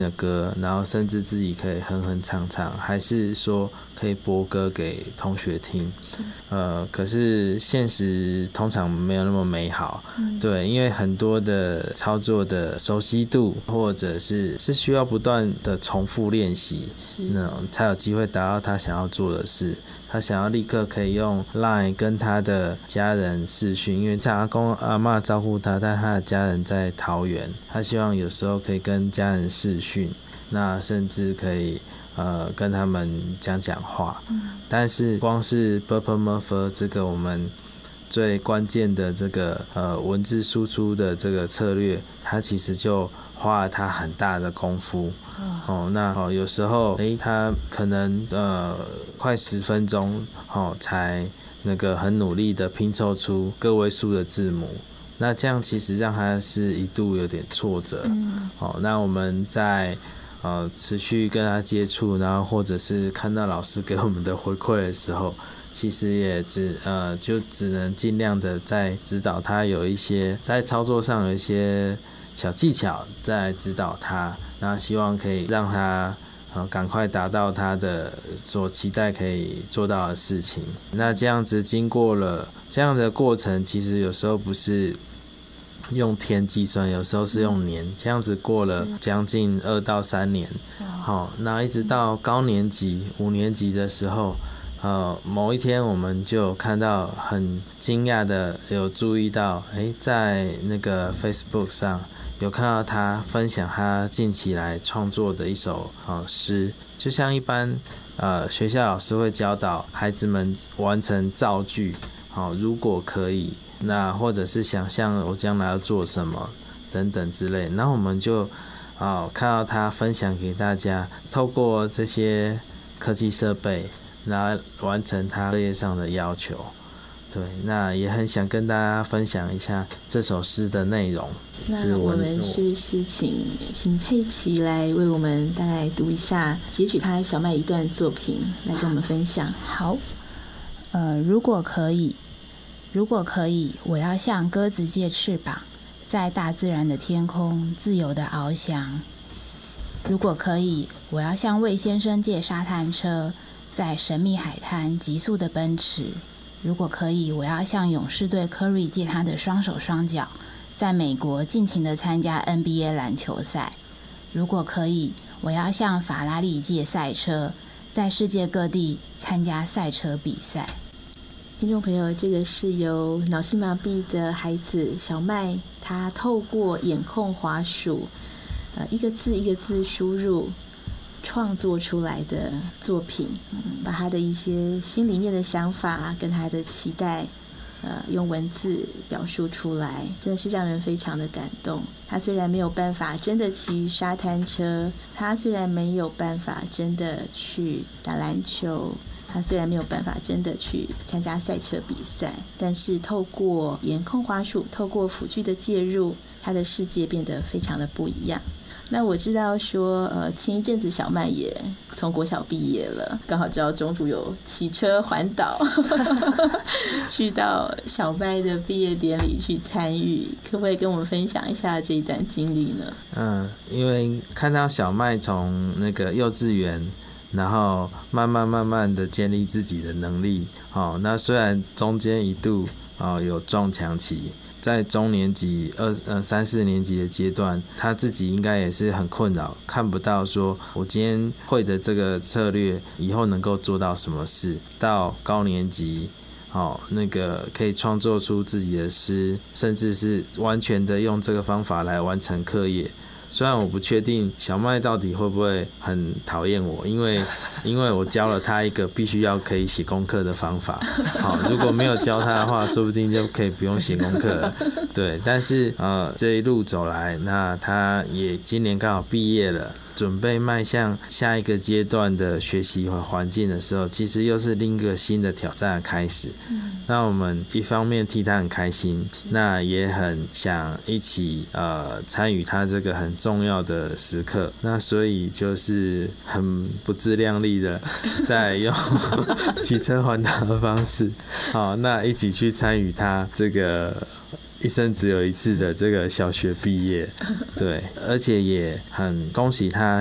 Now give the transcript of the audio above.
的歌，然后甚至自己可以哼哼唱唱，还是说可以播歌给同学听。可是现实通常没有那么美好，对，因为很多的操作的熟悉度，或者是需要不断的重复练习，那种才有机会达到他想要做的事。他想要立刻可以用 LINE 跟他的家人视讯，因为在阿公阿嬷照顾他，但他的家人在桃园，他希望有时候可以跟家人视讯，那甚至可以跟他们讲话。但是光是 ㄅㄆㄇㄈ 这个我们最关键的这个文字输出的这个策略，它其实就花了他很大的功夫。那有时候他可能快10分钟才那个很努力的拼凑出个位数的字母，那这样其实让他是一度有点挫折。那我们在持续跟他接触，然后或者是看到老师给我们的回馈的时候，其实也就只能尽量的在指导他，有一些在操作上有一些小技巧在指导他，那希望可以让他赶快达到他的所期待可以做到的事情。那这样子经过了这样的过程，其实有时候不是用天计算，有时候是用年，这样子过了将近2到3年。那一直到高年级5年级的时候，某一天我们就看到很惊讶的有注意到，在那个 Facebook 上有看到他分享他近期来创作的一首诗，就像一般学校老师会教导孩子们完成造句，如果可以，那或者是想象我将来要做什么等等之类，然后我们就看到他分享给大家，透过这些科技设备来完成他课业上的要求。对，那也很想跟大家分享一下这首诗的内容。 那我们是不是请佩琪来为我们大概读一下，截取他小麦一段作品来跟我们分享？ 好，如果可以，我要向鸽子借翅膀，在大自然的天空自由地翱翔。如果可以，我要向魏先生借沙滩车，在神秘海滩急速地奔驰。如果可以，我要向勇士队 Curry 借他的双手双脚，在美国尽情地参加 NBA 篮球赛。如果可以，我要向法拉利借赛车，在世界各地参加赛车比赛。 听众朋友，这个是由脑性麻痹的孩子小麦，他透过眼控滑鼠，一个字一个字输入创作出来的作品，把他的一些心里面的想法跟他的期待用文字表述出来，真的是让人非常的感动。他虽然没有办法真的骑沙滩车，他虽然没有办法真的去打篮球，他虽然没有办法真的去参加赛车比赛，但是透过眼控滑鼠，透过辅具的介入，他的世界变得非常的不一样。那我知道说前一阵子小麦也从国小毕业了，刚好知道中途有骑车环岛去到小麦的毕业典礼去参与，可不可以跟我们分享一下这一段经历呢？ 因为看到小麦从那个幼稚园，然后慢慢的建立自己的能力，那虽然中间一度有撞墙期，在中年级3、4年级的阶段，他自己应该也是很困扰，看不到说我今天会的这个策略以后能够做到什么事。到高年级那个可以创作出自己的诗，甚至是完全的用这个方法来完成课业。虽然我不确定小麦到底会不会很讨厌我，因为我教了他一个必须要可以写功课的方法。如果没有教他的话，说不定就可以不用写功课了。对，但是这一路走来，那他也今年刚好毕业了，准备迈向下一个阶段的学习和环境的时候，其实又是另一个新的挑战的开始。那我们一方面替他很开心，那也很想一起参与他这个很重要的时刻。那所以就是很不自量力的在用骑车环岛的方式，那一起去参与他这个一生只有一次的这个小学毕业，对，而且也很恭喜他